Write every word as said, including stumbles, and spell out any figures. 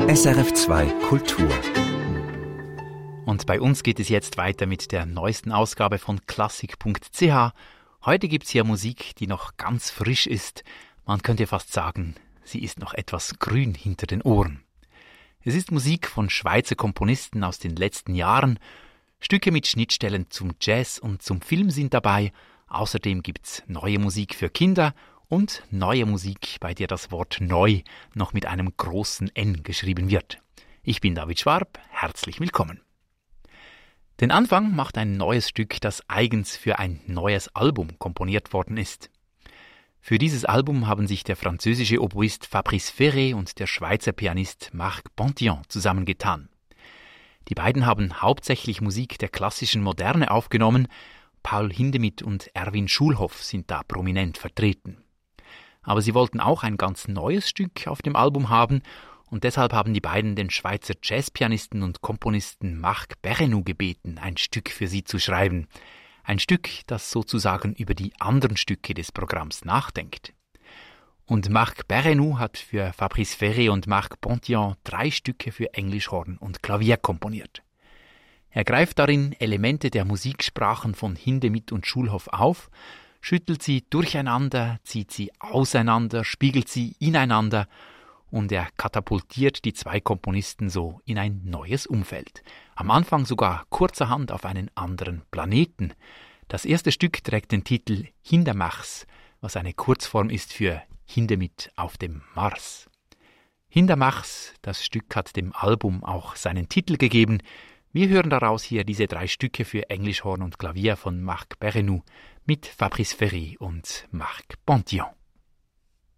S R F zwei Kultur. Und bei uns geht es jetzt weiter mit der neuesten Ausgabe von klassik punkt c h. Heute gibt es hier Musik, die noch ganz frisch ist. Man könnte fast sagen, sie ist noch etwas grün hinter den Ohren. Es ist Musik von Schweizer Komponisten aus den letzten Jahren. Stücke mit Schnittstellen zum Jazz und zum Film sind dabei. Außerdem gibt's neue Musik für Kinder und neue Musik, bei der das Wort neu noch mit einem großen N geschrieben wird. Ich bin David Schwab, herzlich willkommen. Den Anfang macht ein neues Stück, das eigens für ein neues Album komponiert worden ist. Für dieses Album haben sich der französische Oboist Fabrice Ferré und der Schweizer Pianist Marc Pontillon zusammengetan. Die beiden haben hauptsächlich Musik der klassischen Moderne aufgenommen. Paul Hindemith und Erwin Schulhoff sind da prominent vertreten. Aber sie wollten auch ein ganz neues Stück auf dem Album haben und deshalb haben die beiden den Schweizer Jazzpianisten und Komponisten Marc Berrenou gebeten, ein Stück für sie zu schreiben. Ein Stück, das sozusagen über die anderen Stücke des Programms nachdenkt. Und Marc Berrenou hat für Fabrice Ferré und Marc Pontillon drei Stücke für Englischhorn und Klavier komponiert. Er greift darin Elemente der Musiksprachen von Hindemith und Schulhoff auf, schüttelt sie durcheinander, zieht sie auseinander, spiegelt sie ineinander und er katapultiert die zwei Komponisten so in ein neues Umfeld. Am Anfang sogar kurzerhand auf einen anderen Planeten. Das erste Stück trägt den Titel Hindermachs, was eine Kurzform ist für Hindemith auf dem Mars. Hindermachs, das Stück hat dem Album auch seinen Titel gegeben. Wir hören daraus hier diese drei Stücke für Englischhorn und Klavier von Marc Berrenou mit Fabrice Ferré und Marc Pontillon.